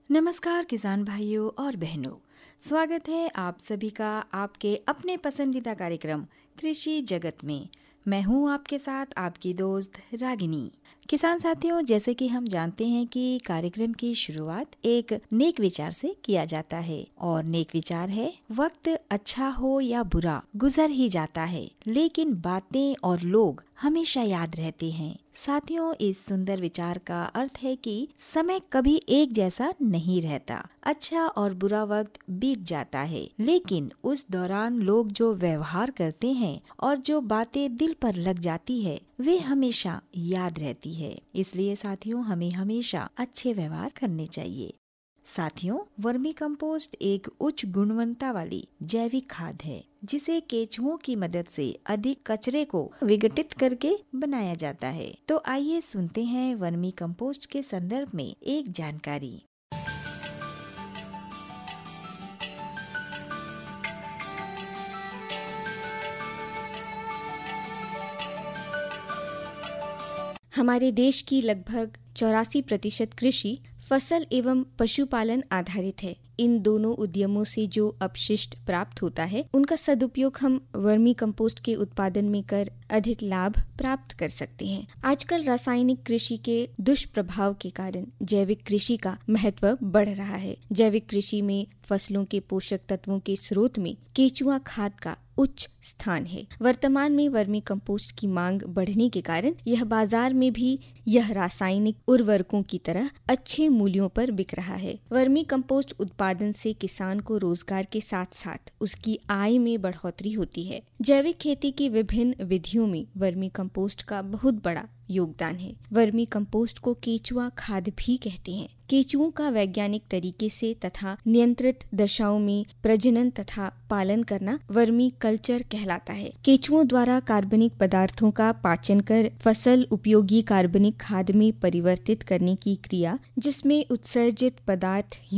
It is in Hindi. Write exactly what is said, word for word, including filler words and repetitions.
नमस्कार किसान भाइयों और बहनों, स्वागत है आप सभी का आपके अपने पसंदीदा कार्यक्रम कृषि जगत में। मैं हूं आपके साथ आपकी दोस्त रागिनी। किसान साथियों, जैसे कि हम जानते हैं कि कार्यक्रम की शुरुआत एक नेक विचार से किया जाता है और नेक विचार है, वक्त अच्छा हो या बुरा गुजर ही जाता है, लेकिन बातें और लोग हमेशा याद रहते हैं। साथियों, इस सुंदर विचार का अर्थ है कि समय कभी एक जैसा नहीं रहता। अच्छा और बुरा वक्त बीत जाता है, लेकिन उस दौरान लोग जो व्यवहार करते हैं और जो बातें दिल पर लग जाती है, वे हमेशा याद रहती है। इसलिए साथियों, हमें हमेशा अच्छे व्यवहार करने चाहिए। साथियों, वर्मी कंपोस्ट एक उच्च गुणवत्ता वाली जैविक खाद है, जिसे केंचुओं की मदद से अधिक कचरे को विघटित करके बनाया जाता है। तो आइए सुनते हैं वर्मी कंपोस्ट के संदर्भ में एक जानकारी। हमारे देश की लगभग चौरासी प्रतिशत कृषि फसल एवं पशुपालन आधारित है। इन दोनों उद्यमों से जो अपशिष्ट प्राप्त होता है, उनका सदुपयोग हम वर्मी कंपोस्ट के उत्पादन में कर अधिक लाभ प्राप्त कर सकते हैं। आजकल रासायनिक कृषि के दुष्प्रभाव के कारण जैविक कृषि का महत्व बढ़ रहा है। जैविक कृषि में फसलों के पोषक तत्वों के स्रोत में केंचुआ खाद का उच्च स्थान है। वर्तमान में वर्मी कंपोस्ट की मांग बढ़ने के कारण यह बाजार में भी यह रासायनिक उर्वरकों की तरह अच्छे मूल्यों पर बिक रहा है। वर्मी कंपोस्ट उत्पादन से किसान को रोजगार के साथ साथ उसकी आय में बढ़ोतरी होती है। जैविक खेती की विभिन्न विधियों में वर्मी कंपोस्ट का बहुत बड़ा योगदान है। वर्मी कंपोस्ट को केंचुआ खाद भी कहते हैं। केंचुओं का वैज्ञानिक तरीके से तथा नियंत्रित दशाओं में प्रजनन तथा पालन करना वर्मी कल्चर कहलाता है। केंचुओं द्वारा कार्बनिक पदार्थों का पाचन कर फसल उपयोगी कार्बनिक खाद में परिवर्तित करने की क्रिया, जिसमें उत्सर्जित पदार्थ